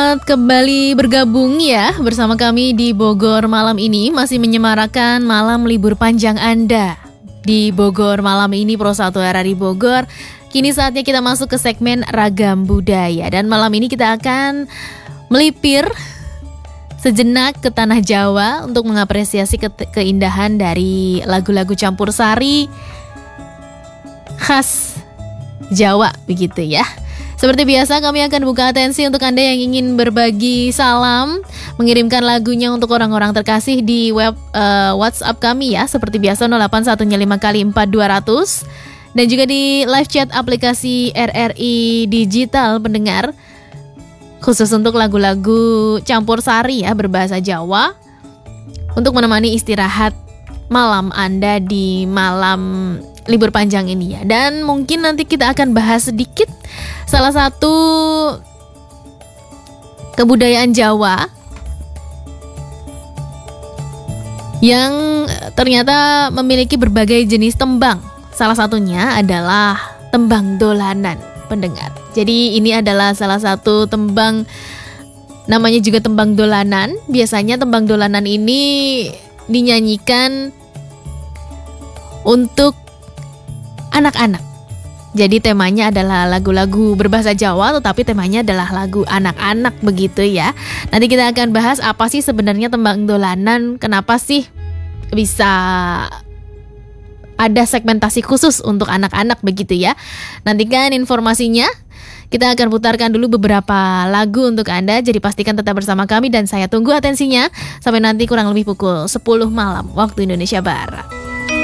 Selamat kembali bergabung ya bersama kami di Bogor malam ini. Masih menyemarakan malam libur panjang Anda di Bogor malam ini, Pro 1 RRI Bogor. Kini saatnya kita masuk ke segmen Ragam Budaya. Dan malam ini kita akan melipir sejenak ke Tanah Jawa untuk mengapresiasi keindahan dari lagu-lagu campur sari khas Jawa begitu ya. Seperti biasa kami akan buka atensi untuk Anda yang ingin berbagi salam, mengirimkan lagunya untuk orang-orang terkasih di web WhatsApp kami ya. Seperti biasa 08155 dan juga di live chat aplikasi RRI Digital pendengar. Khusus untuk lagu-lagu campur sari ya berbahasa Jawa untuk menemani istirahat malam Anda di malam libur panjang ini ya. Dan mungkin nanti kita akan bahas sedikit salah satu kebudayaan Jawa yang ternyata memiliki berbagai jenis tembang. Salah satunya adalah tembang dolanan pendengar. Jadi ini adalah salah satu tembang, namanya juga tembang dolanan. Biasanya tembang dolanan ini dinyanyikan untuk anak-anak. Jadi temanya adalah lagu-lagu berbahasa Jawa, tetapi temanya adalah lagu anak-anak begitu ya. Nanti kita akan bahas apa sih sebenarnya tembang dolanan, kenapa sih bisa ada segmentasi khusus untuk anak-anak begitu ya. Nantikan informasinya. Kita akan putarkan dulu beberapa lagu untuk Anda, jadi pastikan tetap bersama kami dan saya tunggu atensinya sampai nanti kurang lebih pukul 10 malam waktu Indonesia Barat.